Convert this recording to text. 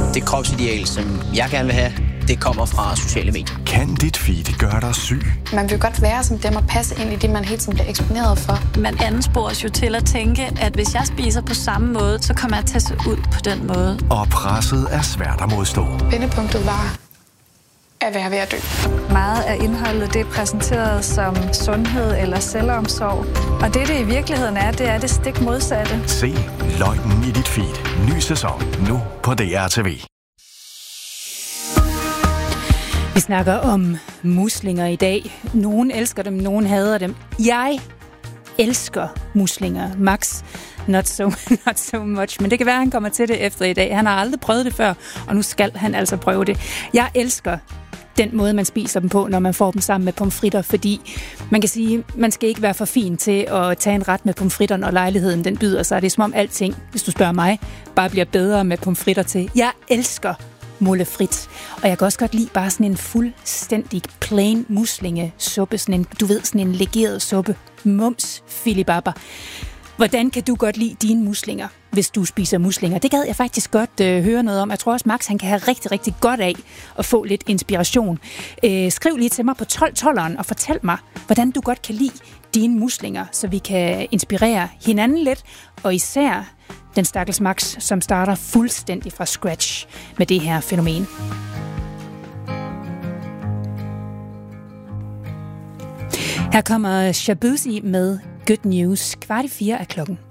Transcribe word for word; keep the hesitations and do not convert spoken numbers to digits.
Det kropsideal, som jeg gerne vil have, det kommer fra sociale medier. Kan dit feed gøre dig syg? Man vil godt være som dem og passe ind i det, man hele tiden bliver eksponeret for. Man anspores jo til at tænke, at hvis jeg spiser på samme måde, så kommer jeg til at se ud på den måde. Og presset er svært at modstå. Vendepunktet var at være ved at dø. Meget af indholdet det er præsenteret som sundhed eller selvomsorg. Og det, det i virkeligheden er, det er det stik modsatte. Se løgnen i dit feed. Ny sæson nu på D R T V. Vi snakker om muslinger i dag. Nogen elsker dem, nogen hader dem. Jeg elsker muslinger. Max, not so, not so much. Men det kan være, at han kommer til det efter i dag. Han har aldrig prøvet det før, og nu skal han altså prøve det. Jeg elsker den måde, man spiser dem på, når man får dem sammen med pomfritter, fordi man kan sige, man skal ikke være for fin til at tage en ret med pomfritterne, og lejligheden den byder sig. Det er som om alting, hvis du spørger mig, bare bliver bedre med pomfritter til. Jeg elsker moules frites. Og jeg kan også godt lide bare sådan en fuldstændig plain muslingesuppe, sådan en, du ved, sådan en legeret suppe. Mums filibabber. Hvordan kan du godt lide dine muslinger, hvis du spiser muslinger? Det gad jeg faktisk godt øh, høre noget om. Jeg tror også, Max han kan have rigtig, rigtig godt af at få lidt inspiration. Øh, skriv lige til mig på tolv tolveren og fortæl mig, hvordan du godt kan lide dine muslinger, så vi kan inspirere hinanden lidt, og især den stakkels Max, som starter fuldstændig fra scratch med det her fænomen. Her kommer Shabuzi med Good News. Kvart i fire af klokken.